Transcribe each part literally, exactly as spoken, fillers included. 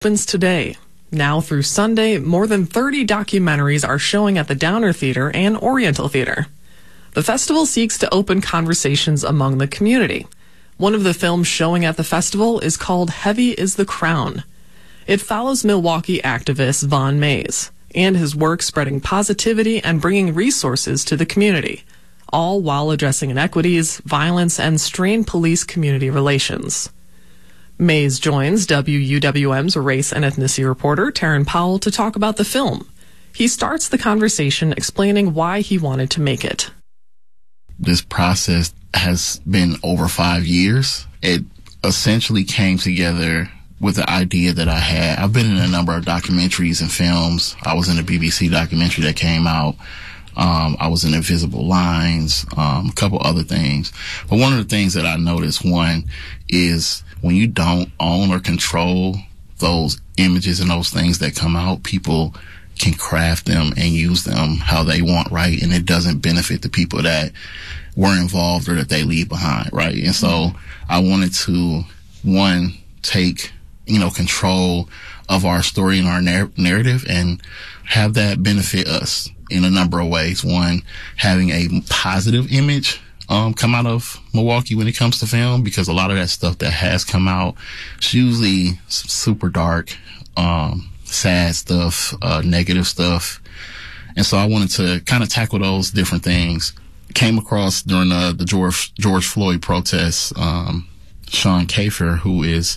Opens today. Now through Sunday, more than thirty documentaries are showing at the Downer Theater and Oriental Theater. The festival seeks to open conversations among the community. One of the films showing at the festival is called Heavy is the Crown. It follows Milwaukee activist Vaughn Mays and his work spreading positivity and bringing resources to the community, all while addressing inequities, violence, and strained police-community relations. Mays joins W U W M's race and ethnicity reporter Taryn Powell to talk about the film. He starts the conversation explaining why he wanted to make it. This process has been over five years. It essentially came together with the idea that I had. I've been in a number of documentaries and films. I was in a B B C documentary that came out. Um, I was in Invisible Lines, um, a couple other things. But one of the things that I noticed, one, is when you don't own or control those images and those things that come out, people can craft them and use them how they want, right? And it doesn't benefit the people that were involved or that they leave behind, right? And so I wanted to, one, take, you know, control of our story and our narr- narrative and have that benefit us in a number of ways. One, having a positive image um come out of Milwaukee when it comes to film, because a lot of that stuff that has come out is usually super dark, um sad stuff, uh negative stuff. And so I wanted to kind of tackle those different things. Came across during uh, the George George Floyd protests, um Sean Kafer, who is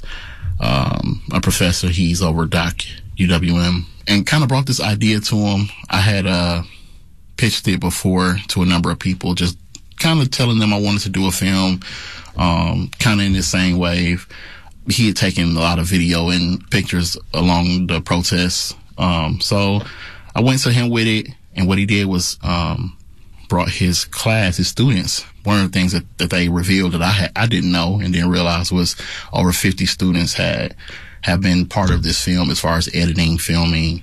um a professor, he's over Doc U W M, and kind of brought this idea to him. I had uh pitched it before to a number of people, just kind of telling them I wanted to do a film, um, kind of in the same wave. He had taken a lot of video and pictures along the protests. Um, so I went to him with it, and what he did was, um, brought his class, his students. One of the things that, that they revealed that I had, I didn't know and didn't realize was over fifty students had, have been part of this film as far as editing, filming,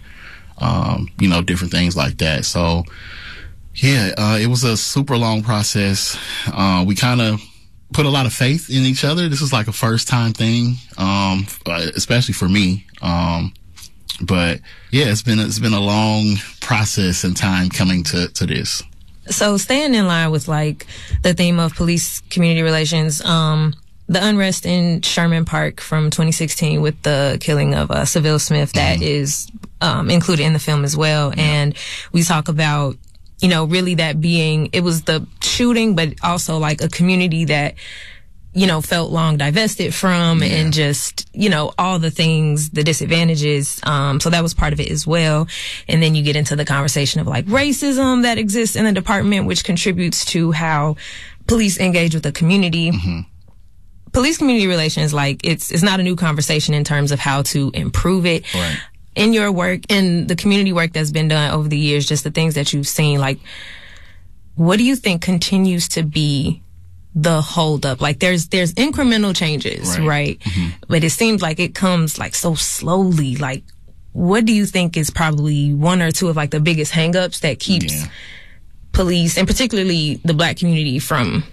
um, you know, different things like that. So, yeah, uh, it was a super long process. Uh, we kind of put a lot of faith in each other. This was like a first time thing, um, especially for me. Um, but yeah, it's been, it's been a long process and time coming to, to this. So staying in line with like the theme of police community relations, um, the unrest in Sherman Park from twenty sixteen with the killing of uh, Seville Smith, that mm-hmm. is um, included in the film as well. Yeah. And we talk about, you know, really that being, it was the shooting, but also like a community that, you know, felt long divested from, yeah. and just, you know, all the things, the disadvantages. Um, so that was part of it as well. And then you get into the conversation of like racism that exists in the department, which contributes to how police engage with the community. Mm-hmm. Police community relations, like it's, it's not a new conversation in terms of how to improve it. Right. In your work and the community work that's been done over the years, just the things that you've seen, like, what do you think continues to be the holdup? Like, there's there's incremental changes, right? right? Mm-hmm. But it seems like it comes like so slowly. Like, what do you think is probably one or two of like the biggest hangups that keeps yeah. police, and particularly the Black community, from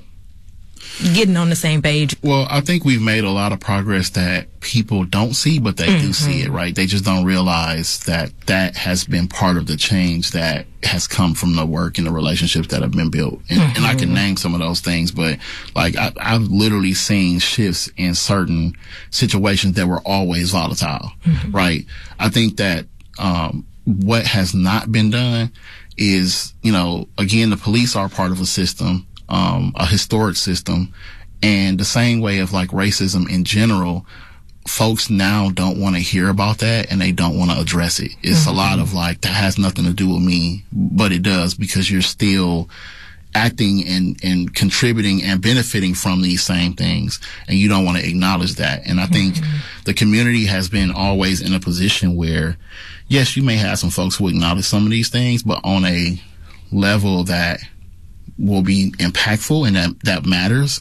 getting on the same page? Well, I think we've made a lot of progress that people don't see, but they mm-hmm. do see it, right? They just don't realize that that has been part of the change that has come from the work and the relationships that have been built. And, mm-hmm. and I can name some of those things, but like I, I've literally seen shifts in certain situations that were always volatile, mm-hmm. right? I think that um what has not been done is, you know, again, the police are part of a system, um, a historic system, and the same way of like racism in general, folks now don't want to hear about that and they don't want to address it. It's mm-hmm. a lot of like, that has nothing to do with me, but it does, because you're still acting and, and contributing and benefiting from these same things, and you don't want to acknowledge that. And I think mm-hmm. the community has been always in a position where, yes, you may have some folks who acknowledge some of these things, but on a level that will be impactful and that, that matters.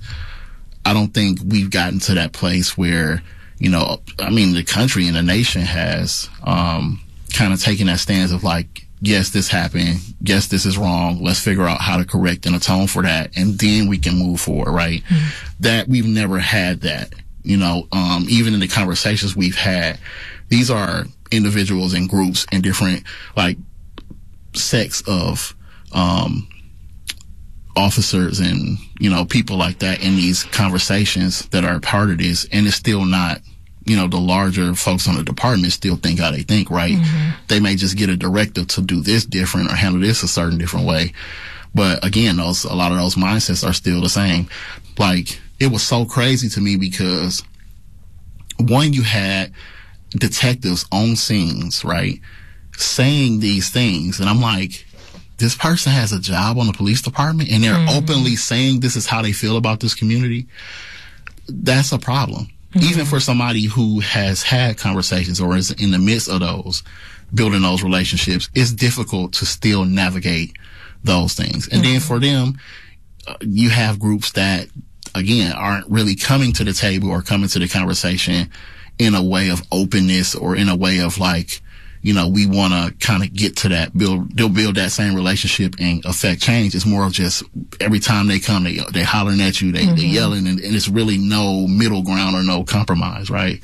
I don't think we've gotten to that place where, you know, I mean, the country and the nation has, um, kind of taken that stance of like, yes, this happened. Yes, this is wrong. Let's figure out how to correct and atone for that. And then we can move forward, right? Mm-hmm. That we've never had that, you know, um, even in the conversations we've had, these are individuals and groups and different, like, sects of, um, officers and, you know, people like that in these conversations that are a part of this. And it's still not, you know, the larger folks on the department still think how they think, right? Mm-hmm. They may just get a directive to do this different or handle this a certain different way. But again, those, a lot of those mindsets are still the same. Like, it was so crazy to me because one, you had detectives on scenes, right, saying these things. And I'm like, this person has a job on the police department and they're mm-hmm. openly saying this is how they feel about this community. That's a problem. Mm-hmm. Even for somebody who has had conversations or is in the midst of those, building those relationships, it's difficult to still navigate those things. And mm-hmm. then for them, uh, you have groups that, again, aren't really coming to the table or coming to the conversation in a way of openness or in a way of like, you know, we want to kind of get to that, build, they'll build that same relationship and affect change. It's more of just every time they come, they, they hollering at you, they, mm-hmm. they yelling, and, and it's really no middle ground or no compromise, right?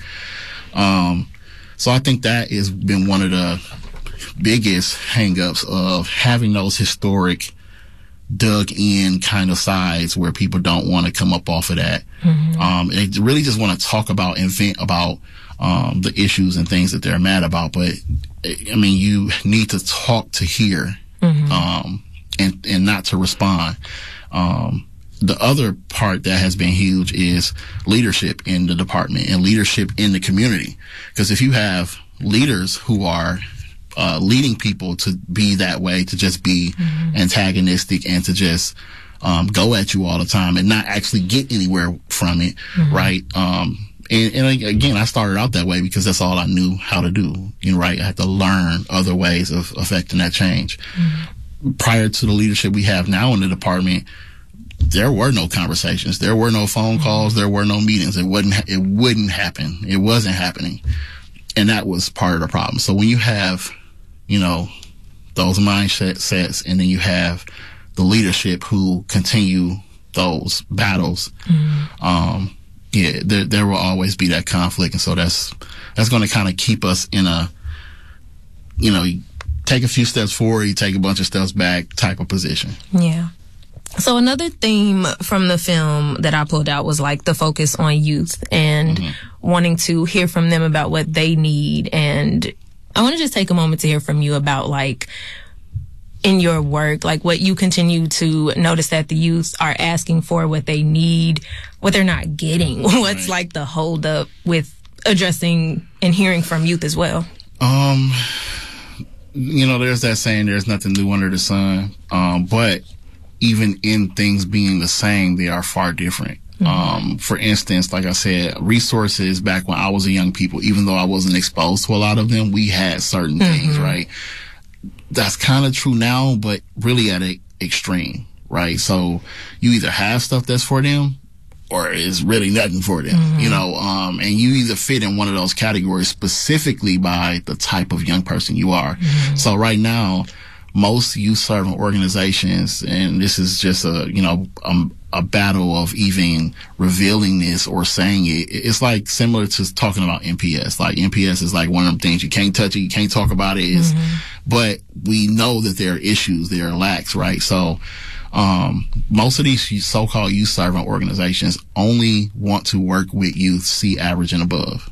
Um, so I think that has been one of the biggest hangups of having those historic, dug in kind of sides where people don't want to come up off of that. Mm-hmm. Um, they really just want to talk about and vent about, um, the issues and things that they're mad about. But I mean, you need to talk to hear, mm-hmm. um, and, and not to respond. Um, the other part that has been huge is leadership in the department and leadership in the community. Because if you have leaders who are Uh, leading people to be that way, to just be mm-hmm. antagonistic and to just um, go at you all the time and not actually get anywhere from it, mm-hmm. right? Um, and, and again, I started out that way because that's all I knew how to do, you know, right? I had to learn other ways of affecting that change. Mm-hmm. Prior to the leadership we have now in the department, there were no conversations, there were no phone calls, there were no meetings. It wouldn't, it wouldn't happen. It wasn't happening. And that was part of the problem. So when you have, you know, those mindsets, and then you have the leadership who continue those battles, mm-hmm. um, yeah, there, there will always be that conflict. And so that's, that's going to kind of keep us in a, you know, you take a few steps forward, you take a bunch of steps back type of position. Yeah. So another theme from the film that I pulled out was like the focus on youth and mm-hmm. wanting to hear from them about what they need. And I want to just take a moment to hear from you about, like, in your work, like what you continue to notice that the youth are asking for, what they need, what they're not getting. What's right. like the hold up with addressing and hearing from youth as well? Um, you know, there's that saying, there's nothing new under the sun. Um, but even in things being the same, they are far different. Mm-hmm. Um, for instance, like I said, resources back when I was a young people, even though I wasn't exposed to a lot of them, we had certain mm-hmm. things, right? That's kind of true now, but really at an extreme, right? So you either have stuff that's for them or it's really nothing for them, mm-hmm. you know, um, and you either fit in one of those categories specifically by the type of young person you are. Mm-hmm. So right now, most youth serving organizations, and this is just a, you know, um, a battle of even revealing this or saying it. It's like similar to talking about N P S. Like N P S is like one of them things you can't touch it, you can't talk about it. It's, mm-hmm. But we know that there are issues, there are lacks, right? So, um, most of these so-called youth serving organizations only want to work with youth C average and above.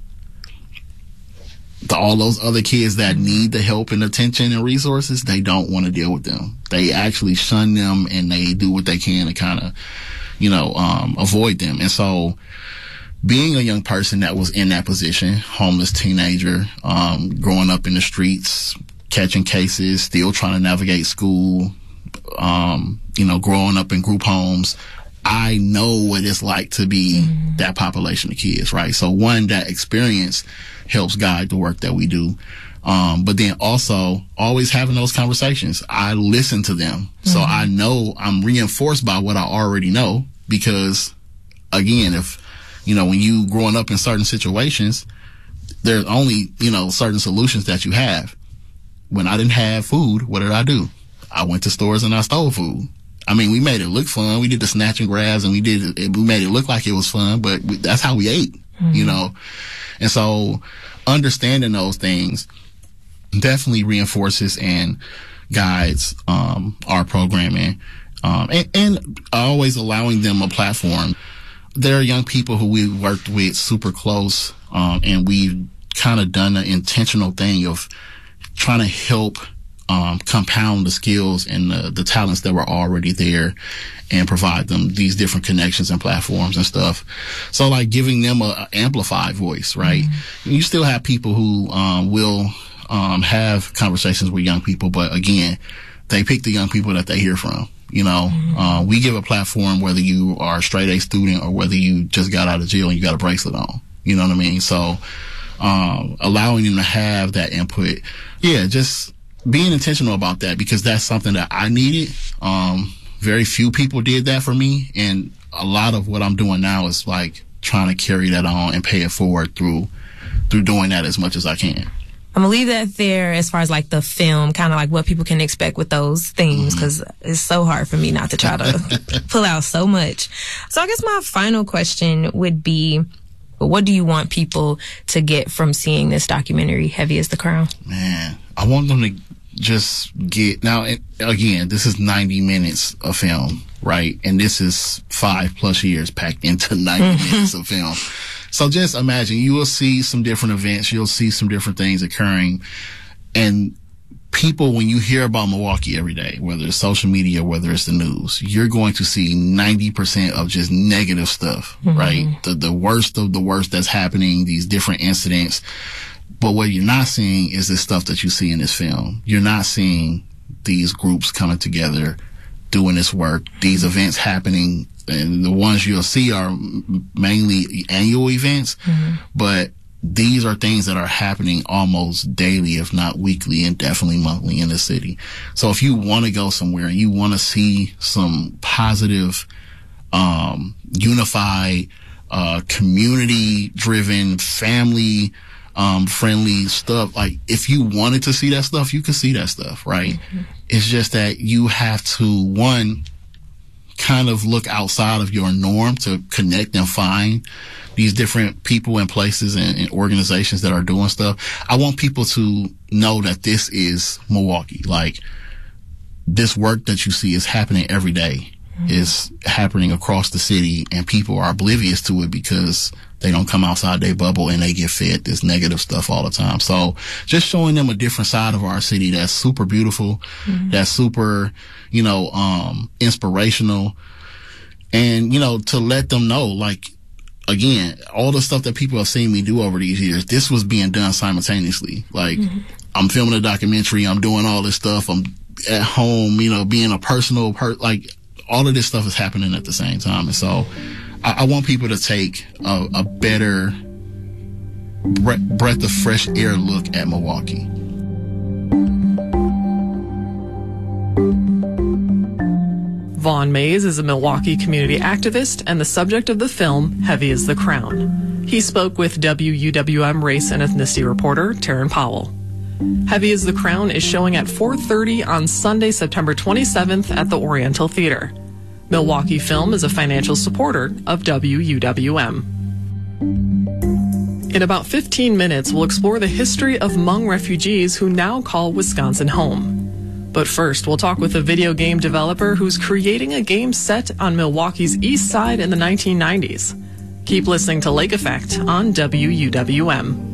The, all those other kids that need the help and attention and resources, they don't want to deal with them. They actually shun them and they do what they can to kind of, you know, um, avoid them. And so being a young person that was in that position, homeless teenager, um, growing up in the streets, catching cases, still trying to navigate school, um, you know, growing up in group homes, I know what it's like to be mm-hmm. that population of kids, right? So one, that experience helps guide the work that we do. Um, but then also always having those conversations. I listen to them. Mm-hmm. So I know I'm reinforced by what I already know, because again, if, you know, when you growing up in certain situations, there's only, you know, certain solutions that you have. When I didn't have food, what did I do? I went to stores and I stole food. I mean, we made it look fun. We did the snatch and grabs and we did it, we made it look like it was fun, but we, that's how we ate, mm-hmm. you know? And so understanding those things definitely reinforces and guides um, our programming, um, and, and always allowing them a platform. There are young people who we've worked with super close, um, and we've kind of done an intentional thing of trying to help um, compound the skills and the, the talents that were already there and provide them these different connections and platforms and stuff. So like giving them a, a amplified voice, right? Mm-hmm. You still have people who um, will um, have conversations with young people, but again, they pick the young people that they hear from. You know, mm-hmm. uh, we give a platform whether you are a straight A student or whether you just got out of jail and you got a bracelet on. You know what I mean? So, um, allowing them to have that input. Yeah, just being intentional about that, because that's something that I needed. Um, very few people did that for me. And a lot of what I'm doing now is like trying to carry that on and pay it forward through, through doing that as much as I can. I'm gonna leave that there as far as like the film, kind of like what people can expect with those things, because mm-hmm. it's so hard for me not to try to pull out so much. So I guess my final question would be, what do you want people to get from seeing this documentary, Heavy as the Crown? Man, I want them to just get, now again, this is ninety minutes of film, right? And this is five plus years packed into ninety minutes of film. So just imagine, you will see some different events, you'll see some different things occurring, and people, when you hear about Milwaukee every day, whether it's social media, whether it's the news, you're going to see ninety percent of just negative stuff, mm-hmm. right? The, the worst of the worst that's happening, these different incidents. But what you're not seeing is the stuff that you see in this film. You're not seeing these groups coming together, doing this work, these events happening. And the ones you'll see are mainly annual events, mm-hmm. but these are things that are happening almost daily, if not weekly, and definitely monthly in the city. So if you want to go somewhere and you want to see some positive, um, unified, uh, community-driven, family, um, friendly stuff, like if you wanted to see that stuff, you can see that stuff, right? Mm-hmm. It's just that you have to, one, kind of look outside of your norm to connect and find these different people and places and, and organizations that are doing stuff. I want people to know that this is Milwaukee. Like, this work that you see is happening every day. Mm-hmm. Is happening across the city, and people are oblivious to it because they don't come outside their bubble and they get fed this negative stuff all the time. So just showing them a different side of our city that's super beautiful, mm-hmm. that's super, you know, um, inspirational, and, you know, to let them know, like, again, all the stuff that people have seen me do over these years, this was being done simultaneously. Like, mm-hmm. I'm filming a documentary, I'm doing all this stuff, I'm at home, you know, being a personal per, like, all of this stuff is happening at the same time. And so I, I want people to take a, a better bre- breath of fresh air look at Milwaukee. Vaughn Mays is a Milwaukee community activist and the subject of the film Heavy as the Crown. He spoke with W U W M race and ethnicity reporter Taryn Powell. Heavy as the Crown is showing at four thirty on Sunday, September twenty-seventh at the Oriental Theater. Milwaukee Film is a financial supporter of W U W M. In about fifteen minutes, we'll explore the history of Hmong refugees who now call Wisconsin home. But first, we'll talk with a video game developer who's creating a game set on Milwaukee's east side in the nineteen nineties. Keep listening to Lake Effect on W U W M.